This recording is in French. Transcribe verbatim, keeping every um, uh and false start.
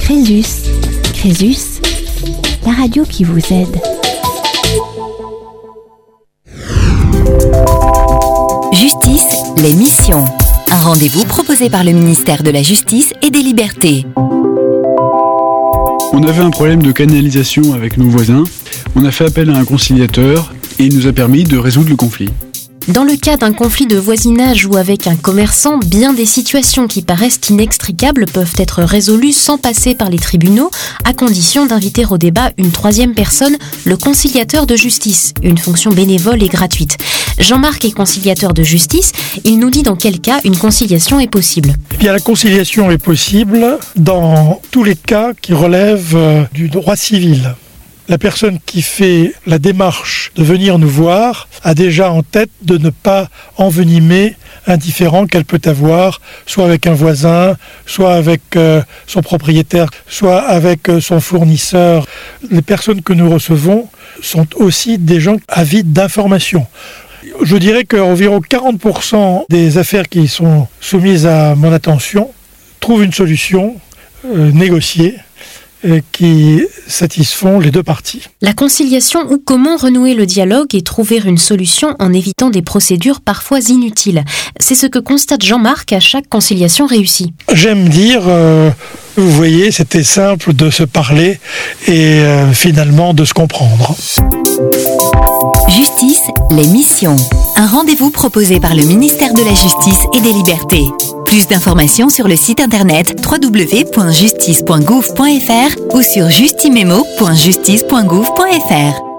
Crésus. Crésus, la radio qui vous aide. Justice, l'émission. Un rendez-vous proposé par le ministère de la Justice et des Libertés. On avait un problème de canalisation avec nos voisins. On a fait appel à un conciliateur et il nous a permis de résoudre le conflit. Dans le cas d'un conflit de voisinage ou avec un commerçant, bien des situations qui paraissent inextricables peuvent être résolues sans passer par les tribunaux, à condition d'inviter au débat une troisième personne, le conciliateur de justice, une fonction bénévole et gratuite. Jean-Marc est conciliateur de justice, il nous dit dans quel cas une conciliation est possible. Eh bien, la conciliation est possible dans tous les cas qui relèvent du droit civil. La personne qui fait la démarche de venir nous voir a déjà en tête de ne pas envenimer un différend qu'elle peut avoir, soit avec un voisin, soit avec euh, son propriétaire, soit avec euh, son fournisseur. Les personnes que nous recevons sont aussi des gens avides d'informations. Je dirais qu'environ quarante pour cent des affaires qui sont soumises à mon attention trouvent une solution euh, négociée, qui satisfont les deux parties. La conciliation ou comment renouer le dialogue et trouver une solution en évitant des procédures parfois inutiles. C'est ce que constate Jean-Marc à chaque conciliation réussie. J'aime dire, euh, vous voyez, c'était simple de se parler et euh, finalement de se comprendre. Justice, l'émission. Un rendez-vous proposé par le ministère de la Justice et des Libertés. Plus d'informations sur le site internet w w w point justice point gouv point f r ou sur justimemo point justice point gouv point f r.